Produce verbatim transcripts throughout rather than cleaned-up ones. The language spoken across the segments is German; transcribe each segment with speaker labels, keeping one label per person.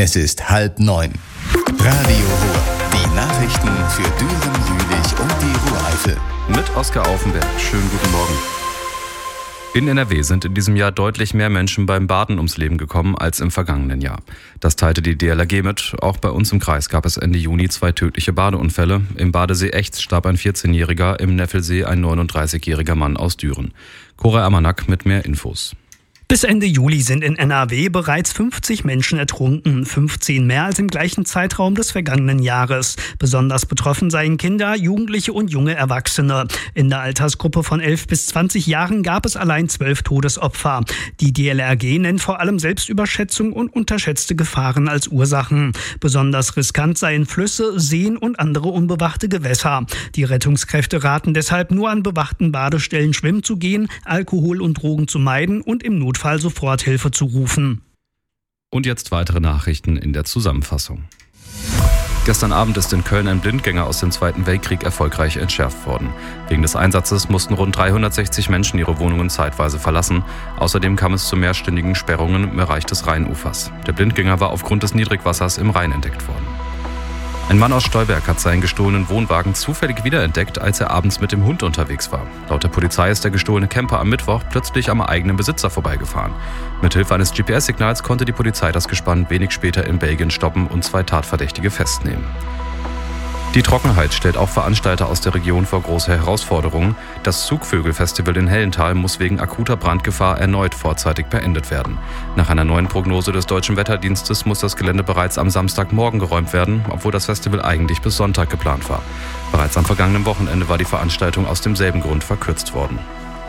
Speaker 1: Es ist halb neun. Radio Ruhr. Die Nachrichten für Düren, Jülich und die Ruhreifel.
Speaker 2: Mit Oskar Aufenberg. Schönen guten Morgen. In N R W sind in diesem Jahr deutlich mehr Menschen beim Baden ums Leben gekommen als im vergangenen Jahr. Das teilte die D L R G mit. Auch bei uns im Kreis gab es Ende Juni zwei tödliche Badeunfälle. Im Badesee Echts starb ein vierzehnjähriger, im Neffelsee ein neununddreißigjähriger Mann aus Düren. Cora Ermanak mit mehr Infos.
Speaker 3: Bis Ende Juli sind in N R W bereits fünfzig Menschen ertrunken, fünfzehn mehr als im gleichen Zeitraum des vergangenen Jahres. Besonders betroffen seien Kinder, Jugendliche und junge Erwachsene. In der Altersgruppe von elf bis zwanzig Jahren gab es allein zwölf Todesopfer. Die D L R G nennt vor allem Selbstüberschätzung und unterschätzte Gefahren als Ursachen. Besonders riskant seien Flüsse, Seen und andere unbewachte Gewässer. Die Rettungskräfte raten deshalb nur an bewachten Badestellen schwimmen zu gehen, Alkohol und Drogen zu meiden und im Notfall Fall Soforthilfe zu rufen.
Speaker 2: Und jetzt weitere Nachrichten in der Zusammenfassung. Gestern Abend ist in Köln ein Blindgänger aus dem Zweiten Weltkrieg erfolgreich entschärft worden. Wegen des Einsatzes mussten rund dreihundertsechzig Menschen ihre Wohnungen zeitweise verlassen. Außerdem kam es zu mehrstündigen Sperrungen im Bereich des Rheinufers. Der Blindgänger war aufgrund des Niedrigwassers im Rhein entdeckt worden. Ein Mann aus Stolberg hat seinen gestohlenen Wohnwagen zufällig wiederentdeckt, als er abends mit dem Hund unterwegs war. Laut der Polizei ist der gestohlene Camper am Mittwoch plötzlich am eigenen Besitzer vorbeigefahren. Mithilfe eines G P S-Signals konnte die Polizei das Gespann wenig später in Belgien stoppen und zwei Tatverdächtige festnehmen. Die Trockenheit stellt auch Veranstalter aus der Region vor große Herausforderungen. Das Zugvögel-Festival in Hellental muss wegen akuter Brandgefahr erneut vorzeitig beendet werden. Nach einer neuen Prognose des Deutschen Wetterdienstes muss das Gelände bereits am Samstagmorgen geräumt werden, obwohl das Festival eigentlich bis Sonntag geplant war. Bereits am vergangenen Wochenende war die Veranstaltung aus demselben Grund verkürzt worden.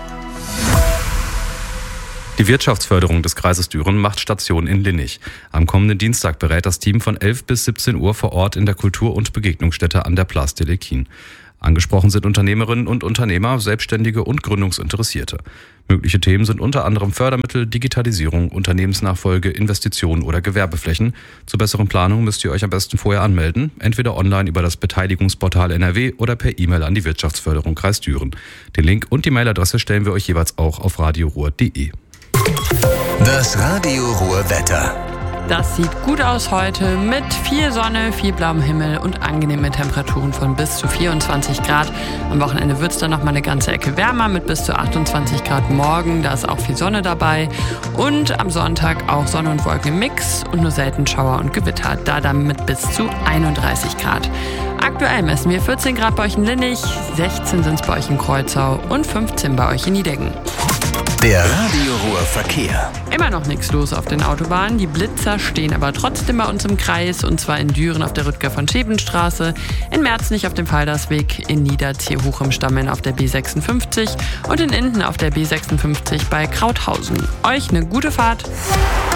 Speaker 2: Die Wirtschaftsförderung des Kreises Düren macht Station in Linnich. Am kommenden Dienstag berät das Team von elf bis siebzehn Uhr vor Ort in der Kultur- und Begegnungsstätte an der Place de l'Equine. Angesprochen sind Unternehmerinnen und Unternehmer, Selbstständige und Gründungsinteressierte. Mögliche Themen sind unter anderem Fördermittel, Digitalisierung, Unternehmensnachfolge, Investitionen oder Gewerbeflächen. Zur besseren Planung müsst ihr euch am besten vorher anmelden, entweder online über das Beteiligungsportal N R W oder per E-Mail an die Wirtschaftsförderung Kreis Düren. Den Link und die Mailadresse stellen wir euch jeweils auch auf radioruhr punkt de.
Speaker 1: Das Radio Ruhr Wetter.
Speaker 4: Das sieht gut aus heute mit viel Sonne, viel blauem Himmel und angenehme Temperaturen von bis zu vierundzwanzig Grad. Am Wochenende wird es dann noch mal eine ganze Ecke wärmer mit bis zu achtundzwanzig Grad morgen. Da ist auch viel Sonne dabei. Und am Sonntag auch Sonne und Wolken im Mix und nur selten Schauer und Gewitter. Da dann mit bis zu einunddreißig Grad. Aktuell messen wir vierzehn Grad bei euch in Linnich, sechzehn sind es bei euch in Kreuzau und fünfzehn bei euch in Niedeggen.
Speaker 1: Der Radio Ruhr Verkehr.
Speaker 4: Immer noch nichts los auf den Autobahnen. Die Blitzer stehen aber trotzdem bei uns im Kreis. Und zwar in Düren auf der Rüdger von Schebenstraße, in Merznich auf dem Faldersweg, in Niederzierhoch im Stammeln auf der B sechsundfünfzig und in Inden auf der B sechsundfünfzig bei Krauthausen. Euch eine gute Fahrt.